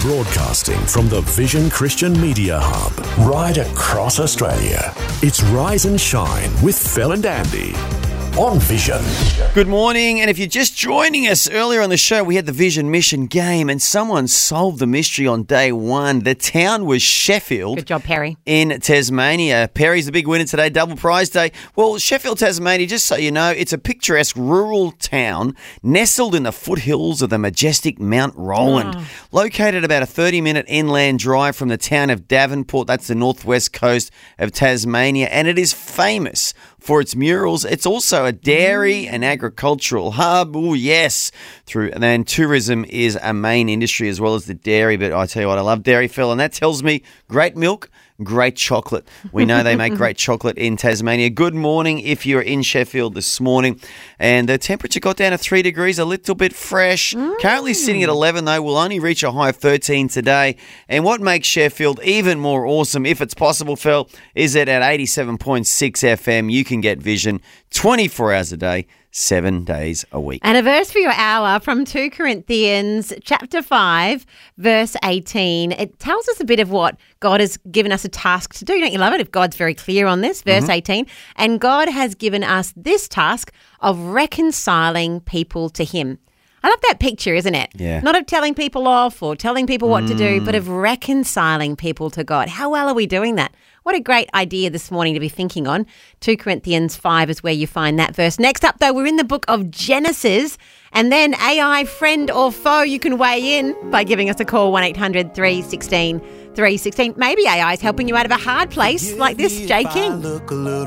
Broadcasting from the Vision Christian Media Hub, right across Australia. It's Rise and Shine with Phil and Andy on Vision. Good morning, and if you're just joining us, earlier on the show we had the Vision Mission game and someone solved the mystery on day one. The town was Sheffield. Good job, Perry. In Tasmania. Perry's the big winner today, double prize day. Well, Sheffield, Tasmania, just so you know, it's a picturesque rural town nestled in the foothills of the majestic Mount Roland. Located about a 30-minute inland drive from the town of Devonport, that's the northwest coast of Tasmania, and it is famous for its murals. It's also a dairy and agricultural hub. Oh, yes. And tourism is a main industry as well as the dairy. But I tell you what, I love dairy, Phil, and that tells me great milk, great chocolate. We know they make great chocolate in Tasmania. Good morning if you're in Sheffield this morning. And the temperature got down to 3 degrees, a little bit fresh. Currently sitting at 11, though. We'll only reach a high of 13 today. And what makes Sheffield even more awesome, if it's possible, Phil, is that at 87.6 FM, you can get Vision 24 hours a day, 7 days a week. And a verse for your hour from 2 Corinthians chapter 5, verse 18. It tells us a bit of what God has given us a task to do. Don't you love it if God's very clear on this? Verse 18. And God has given us this task of reconciling people to him. I love that picture, isn't it? Yeah. Not of telling people off or telling people what to do, but of reconciling people to God. How well are we doing that? What a great idea this morning to be thinking on. 2 Corinthians 5 is where you find that verse. Next up, though, we're in the book of Genesis. And then AI, friend or foe, you can weigh in by giving us a call, 1-800-316-316. Maybe AI is helping you out of a hard place like this, Jay King.